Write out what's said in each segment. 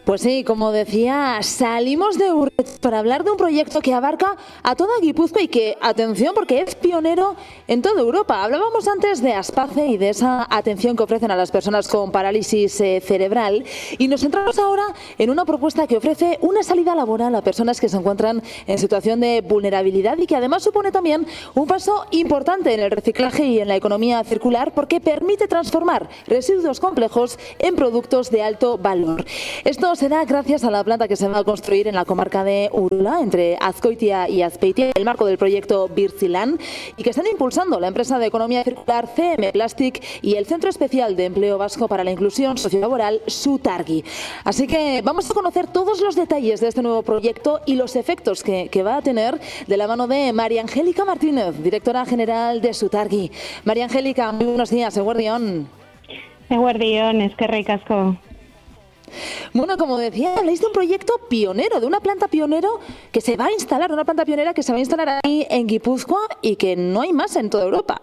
Pues sí, como decía, salimos de Urretx para hablar de un proyecto que abarca a toda Guipúzcoa y que, atención, porque es pionero en toda Europa. Hablábamos antes de Aspace y de esa atención que ofrecen a las personas con parálisis cerebral y nos centramos ahora en una propuesta que ofrece una salida laboral a personas que se encuentran en situación de vulnerabilidad y que además supone también un paso importante en el reciclaje y en la economía circular porque permite transformar residuos complejos en productos de alto valor. Esto será gracias a la planta que se va a construir en la comarca de Urola, entre Azkoitia y Azpeitia, en el marco del proyecto Birzilan, y que están impulsando la empresa de economía circular CM Plastic y el Centro Especial de Empleo Vasco para la Inclusión Sociolaboral, Sutargi. Así que vamos a conocer todos los detalles de este nuevo proyecto y los efectos que va a tener de la mano de María Angélica Martínez, directora general de Sutargi. María Angélica, muy buenos días, eguerdión. Eguerdión, es que ricasco. Bueno, como decía, habláis de un proyecto pionero, de una planta pionero que se va a instalar, una planta pionera que se va a instalar ahí en Guipúzcoa y que no hay más en toda Europa.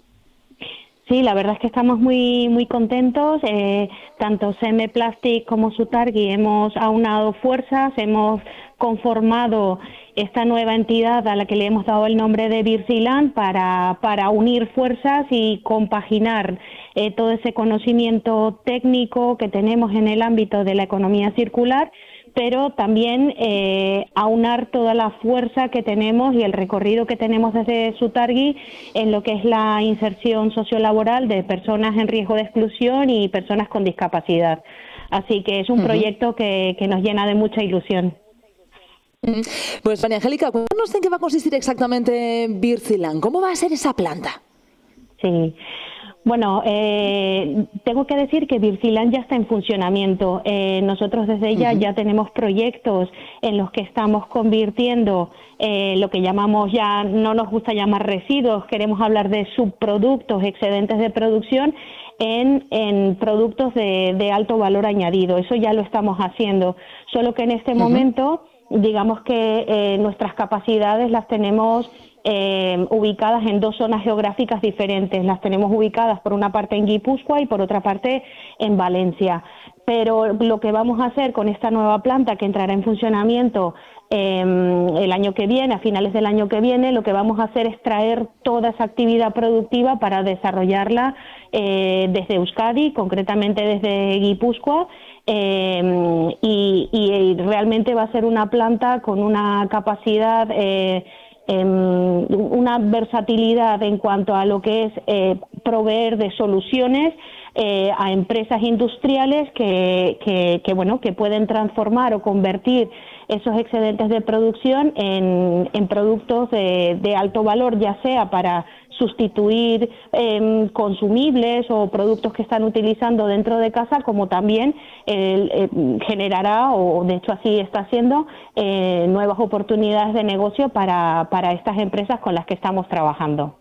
Sí, la verdad es que estamos muy contentos. Tanto CM Plastic como Sutargi hemos aunado fuerzas, hemos conformado esta nueva entidad a la que le hemos dado el nombre de Birzilan para unir fuerzas y compaginar todo ese conocimiento técnico que tenemos en el ámbito de la economía circular, pero también aunar toda la fuerza que tenemos y el recorrido que tenemos desde Sutargi en lo que es la inserción sociolaboral de personas en riesgo de exclusión y personas con discapacidad. Así que es un proyecto que nos llena de mucha ilusión. Pues María Angélica, cuéntanos en qué va a consistir exactamente Birzilan. ¿Cómo va a ser esa planta? Sí. Bueno, tengo que decir que Birzilan ya está en funcionamiento. Nosotros desde ella ya tenemos proyectos en los que estamos convirtiendo lo que llamamos, ya no nos gusta llamar residuos, queremos hablar de subproductos, excedentes de producción, en productos de alto valor añadido. Eso ya lo estamos haciendo, solo que en este momento, digamos que nuestras capacidades las tenemos ubicadas en dos zonas geográficas diferentes. Las tenemos ubicadas por una parte en Guipúzcoa y por otra parte en Valencia. Pero lo que vamos a hacer con esta nueva planta que entrará en funcionamiento el año que viene, a finales del año que viene, lo que vamos a hacer es traer toda esa actividad productiva para desarrollarla desde Euskadi, concretamente desde Guipúzcoa, y realmente va a ser una planta con una capacidad, una versatilidad en cuanto a lo que es proveer de soluciones a empresas industriales que pueden transformar o convertir esos excedentes de producción en productos de alto valor, ya sea para sustituir consumibles o productos que están utilizando dentro de casa, como también generará, o de hecho así está haciendo, nuevas oportunidades de negocio para estas empresas con las que estamos trabajando.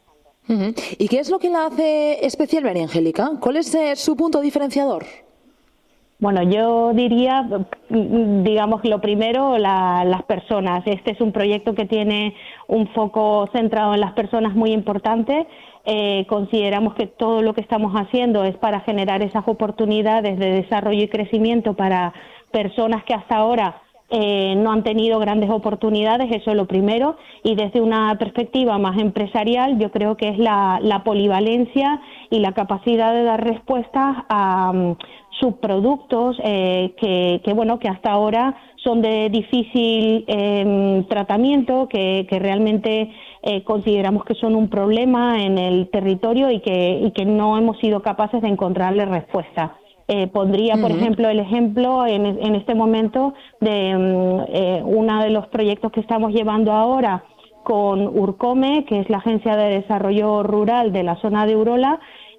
¿Y qué es lo que la hace especial, María Angélica? ¿Cuál es su punto diferenciador? Bueno, yo diría, digamos, lo primero, las personas. Este es un proyecto que tiene un foco centrado en las personas muy importante. Consideramos que todo lo que estamos haciendo es para generar esas oportunidades de desarrollo y crecimiento para personas que hasta ahora no han tenido grandes oportunidades, eso es lo primero, y desde una perspectiva más empresarial yo creo que es la polivalencia y la capacidad de dar respuestas a subproductos que hasta ahora son de difícil tratamiento, que realmente consideramos que son un problema en el territorio y que no hemos sido capaces de encontrarle respuesta. Pondría, por ejemplo, el ejemplo en este momento de uno de los proyectos que estamos llevando ahora con Urcome, que es la Agencia de Desarrollo Rural de la zona de Urola,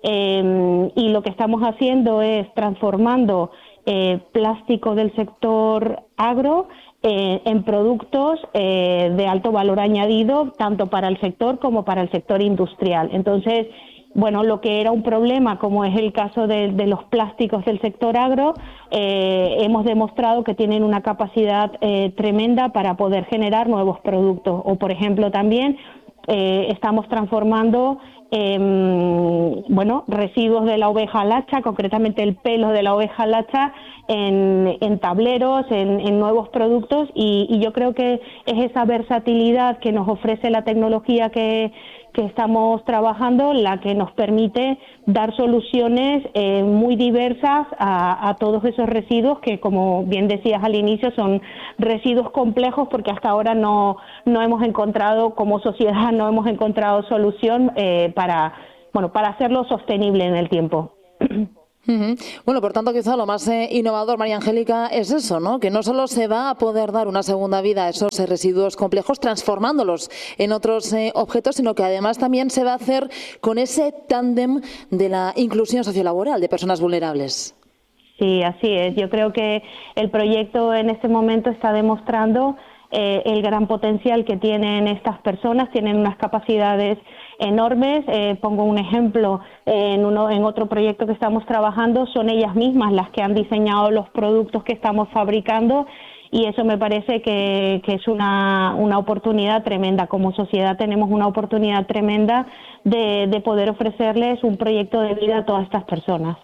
y lo que estamos haciendo es transformando plástico del sector agro en productos de alto valor añadido, tanto para el sector como para el sector industrial. Entonces, bueno, lo que era un problema, como es el caso de los plásticos del sector agro, hemos demostrado que tienen una capacidad tremenda para poder generar nuevos productos. O, por ejemplo, también estamos transformando residuos de la oveja lacha, concretamente el pelo de la oveja lacha, en tableros, en nuevos productos y yo creo que es esa versatilidad que nos ofrece la tecnología que estamos trabajando la que nos permite dar soluciones muy diversas a todos esos residuos que, como bien decías al inicio, son residuos complejos porque hasta ahora no hemos encontrado, como sociedad, no hemos encontrado solución para hacerlo sostenible en el tiempo. Ujú. Bueno, por tanto, quizá lo más innovador, María Angélica, es eso, ¿no? Que no solo se va a poder dar una segunda vida a esos residuos complejos transformándolos en otros objetos, sino que además también se va a hacer con ese tándem de la inclusión sociolaboral de personas vulnerables. Sí, así es. Yo creo que el proyecto en este momento está demostrando el gran potencial que tienen estas personas, tienen unas capacidades enormes. Pongo un ejemplo, en otro proyecto que estamos trabajando, son ellas mismas las que han diseñado los productos que estamos fabricando y eso me parece que es una oportunidad tremenda. Como sociedad tenemos una oportunidad tremenda de poder ofrecerles un proyecto de vida a todas estas personas.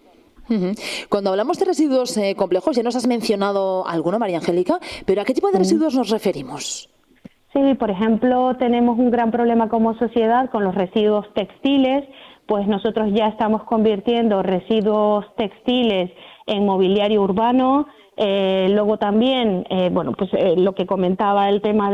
Cuando hablamos de residuos complejos, ya nos has mencionado alguno, María Angélica, pero ¿a qué tipo de residuos nos referimos? Sí, por ejemplo, tenemos un gran problema como sociedad con los residuos textiles, pues nosotros ya estamos convirtiendo residuos textiles en mobiliario urbano. Luego también, lo que comentaba, el tema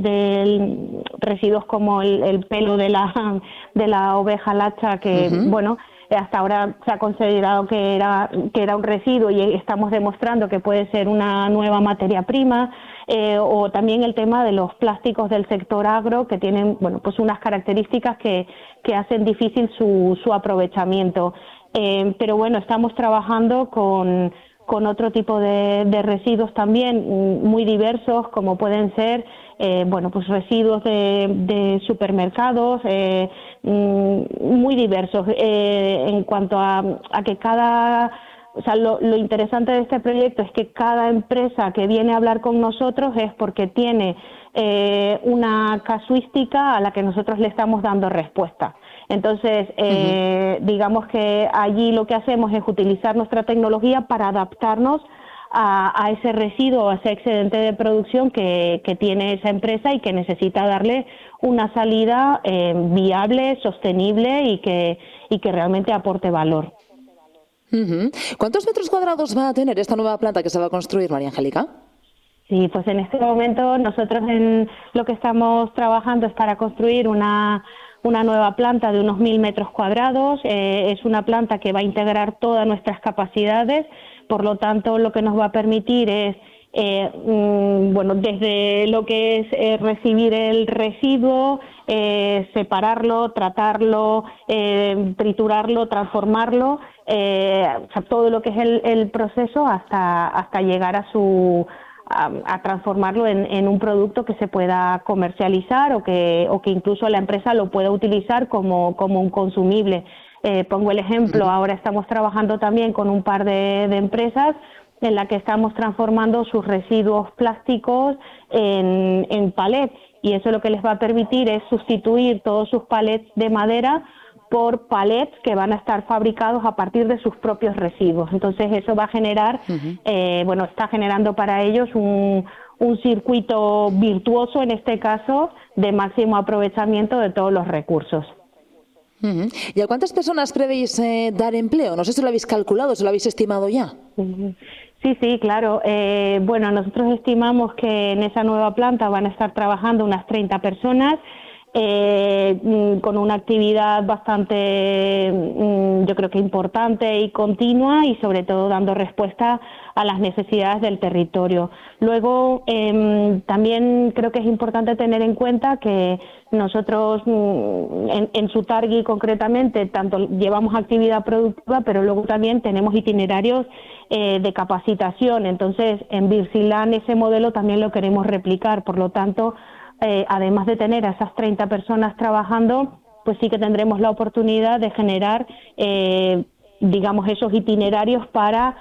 de residuos como el pelo de la oveja lacha, que hasta ahora se ha considerado que era un residuo y estamos demostrando que puede ser una nueva materia prima, o también el tema de los plásticos del sector agro que tienen unas características que hacen difícil su aprovechamiento. Pero bueno, estamos trabajando con otro tipo de residuos también muy diversos, como pueden ser residuos de supermercados, muy diversos en cuanto a que lo interesante de este proyecto es que cada empresa que viene a hablar con nosotros es porque tiene una casuística a la que nosotros le estamos dando respuesta. Entonces, digamos que allí lo que hacemos es utilizar nuestra tecnología para adaptarnos a ese residuo, a ese excedente de producción que tiene esa empresa y que necesita darle una salida viable, sostenible y que realmente aporte valor. ¿Cuántos metros cuadrados va a tener esta nueva planta que se va a construir, María Angélica? Sí, pues en este momento nosotros en lo que estamos trabajando es para construir una nueva planta de unos 1.000 metros cuadrados. Es una planta que va a integrar todas nuestras capacidades, por lo tanto lo que nos va a permitir es desde lo que es recibir el residuo, separarlo, tratarlo, triturarlo, transformarlo, todo lo que es el proceso hasta llegar a transformarlo en un producto que se pueda comercializar o que incluso la empresa lo pueda utilizar como un consumible. Pongo el ejemplo, ahora estamos trabajando también con un par de empresas en la que estamos transformando sus residuos plásticos en palets, y eso lo que les va a permitir es sustituir todos sus palets de madera por palets que van a estar fabricados a partir de sus propios residuos. Entonces eso va a generar, está generando para ellos un circuito virtuoso, en este caso, de máximo aprovechamiento de todos los recursos. ¿Y a cuántas personas prevéis dar empleo? No sé si lo habéis calculado, si lo habéis estimado ya. Sí, claro. Nosotros estimamos que en esa nueva planta van a estar trabajando unas 30 personas, con una actividad bastante, yo creo que importante y continua, y sobre todo dando respuesta a las necesidades del territorio. Luego, también creo que es importante tener en cuenta que nosotros en Sutargui concretamente tanto llevamos actividad productiva, pero luego también tenemos itinerarios de capacitación. Entonces, en Virsilán ese modelo también lo queremos replicar. Por lo tanto, además de tener a esas 30 personas trabajando, pues sí que tendremos la oportunidad de generar, esos itinerarios para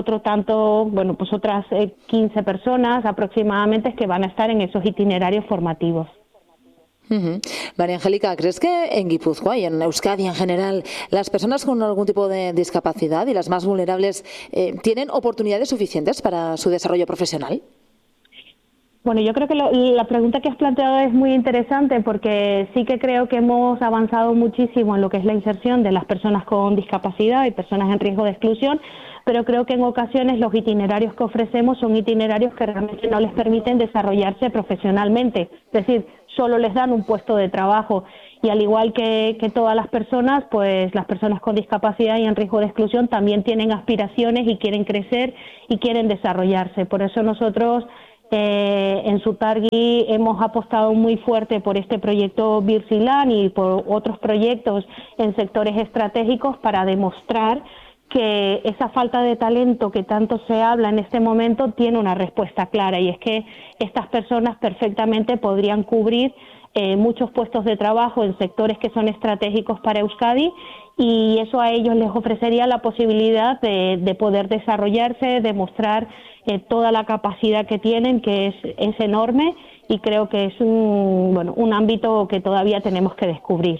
otras 15 personas aproximadamente que van a estar en esos itinerarios formativos. María Angélica, ¿crees que en Guipúzcoa y en Euskadi en general las personas con algún tipo de discapacidad y las más vulnerables tienen oportunidades suficientes para su desarrollo profesional? Bueno, yo creo que la pregunta que has planteado es muy interesante porque sí que creo que hemos avanzado muchísimo en lo que es la inserción de las personas con discapacidad y personas en riesgo de exclusión, pero creo que en ocasiones los itinerarios que ofrecemos son itinerarios que realmente no les permiten desarrollarse profesionalmente, es decir, solo les dan un puesto de trabajo y al igual que todas las personas, pues las personas con discapacidad y en riesgo de exclusión también tienen aspiraciones y quieren crecer y quieren desarrollarse. Por eso nosotros en Zutargui hemos apostado muy fuerte por este proyecto Birsilan y por otros proyectos en sectores estratégicos para demostrar que esa falta de talento que tanto se habla en este momento tiene una respuesta clara y es que estas personas perfectamente podrían cubrir muchos puestos de trabajo en sectores que son estratégicos para Euskadi y eso a ellos les ofrecería la posibilidad de poder desarrollarse, demostrar toda la capacidad que tienen, que es enorme y creo que es un ámbito que todavía tenemos que descubrir.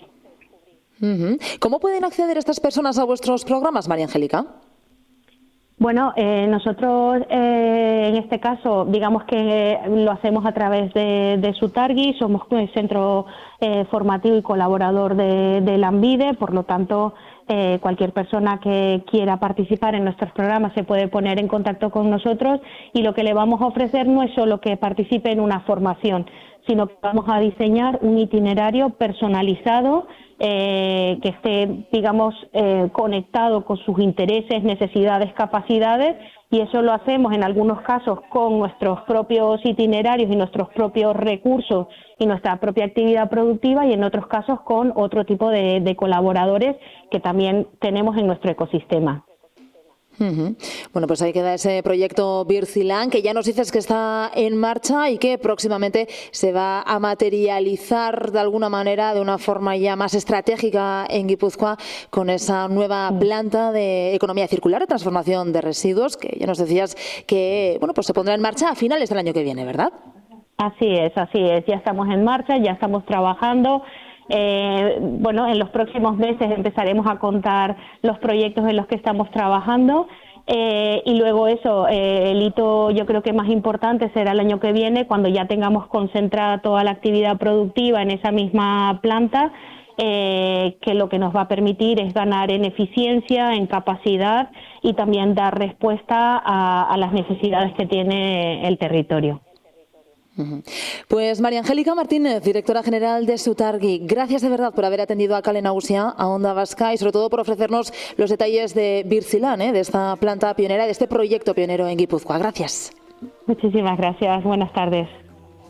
¿Cómo pueden acceder estas personas a vuestros programas, María Angélica? Bueno, nosotros en este caso, digamos que lo hacemos a través de Zutargui, somos un centro formativo y colaborador de Lanbide, por lo tanto, cualquier persona que quiera participar en nuestros programas se puede poner en contacto con nosotros y lo que le vamos a ofrecer no es solo que participe en una formación, sino que vamos a diseñar un itinerario personalizado que esté, digamos, conectado con sus intereses, necesidades, capacidades, y eso lo hacemos en algunos casos con nuestros propios itinerarios y nuestros propios recursos y nuestra propia actividad productiva y en otros casos con otro tipo de colaboradores que también tenemos en nuestro ecosistema. Bueno, pues ahí queda ese proyecto Birsilan, que ya nos dices que está en marcha y que próximamente se va a materializar de alguna manera, de una forma ya más estratégica en Guipúzcoa, con esa nueva planta de economía circular, de transformación de residuos, que ya nos decías que pues se pondrá en marcha a finales del año que viene, ¿verdad? Así es, ya estamos en marcha, ya estamos trabajando. En los próximos meses empezaremos a contar los proyectos en los que estamos trabajando y luego el hito yo creo que más importante será el año que viene cuando ya tengamos concentrada toda la actividad productiva en esa misma planta, que lo que nos va a permitir es ganar en eficiencia, en capacidad y también dar respuesta a las necesidades que tiene el territorio. Pues María Angélica Martínez, directora general de Zutargui, gracias de verdad por haber atendido a Kale Nagusia, a Onda Vasca y sobre todo por ofrecernos los detalles de Birsilan, de esta planta pionera, de este proyecto pionero en Guipúzcoa. Gracias. Muchísimas gracias. Buenas tardes.